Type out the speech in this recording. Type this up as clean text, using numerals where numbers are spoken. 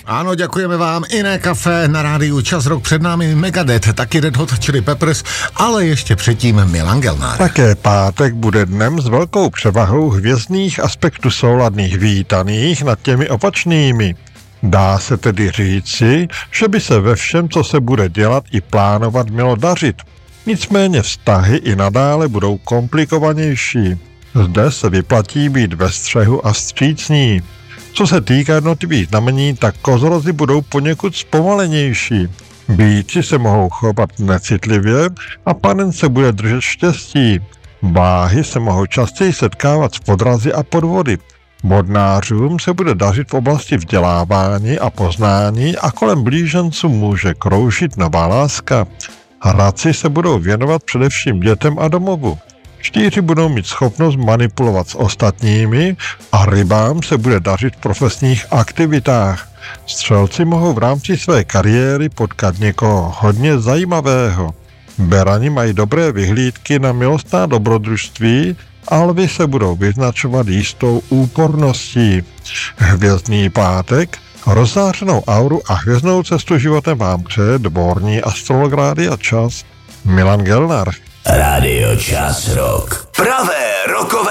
Ano, děkujeme vám. Jiné kafe na rádiu Čas Rock, před námi Megadeth, taky Red Hot Chili Peppers, ale ještě předtím Milan Gelnár. Také pátek bude dnem s velkou převahou hvězdných aspektů souladných vítaných nad těmi opačnými. Dá se tedy říci, že by se ve všem, co se bude dělat i plánovat, mělo dařit. Nicméně vztahy i nadále budou komplikovanější. Zde se vyplatí být ve střehu a vstřícní. Co se týká jednotlivých znamení, tak kozorozy budou poněkud zpomalenější. Býti se mohou chovat necitlivě a panen se bude držet štěstí. Váhy se mohou častěji setkávat s podrazy a podvody. Bodnářům se bude dařit v oblasti vzdělávání a poznání a kolem blíženců může kroužit nová láska. Hradci se budou věnovat především dětem a domovu. Štíři budou mít schopnost manipulovat s ostatními a rybám se bude dařit v profesních aktivitách. Střelci mohou v rámci své kariéry potkat někoho hodně zajímavého. Berani mají dobré vyhlídky na milostná dobrodružství a lvi se budou vyznačovat jistou úporností. Hvězdný pátek, rozzářenou auru a hvězdnou cestu životem vám přeje dvorní astrolog Rádia Čas Milan Gelnár. Rádio Čas Rock. Pravé rokové